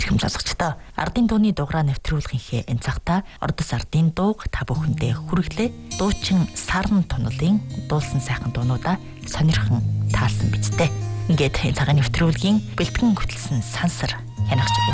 Эрхэм сонсогчдоо, ардын дууны дугаараа нэвтрүүлгийнхээ энэ цагта Ордос ардын дууг та бүхэндээ хүргэлээ. Дуучин Сарн Туналын дуулсан сайхан дуунуудаа сонирхон таалсан биз дээ. Ингээд энэ цагаан нэвтрүүлгийн бэлтгэн хөтлсөн сансар хянагч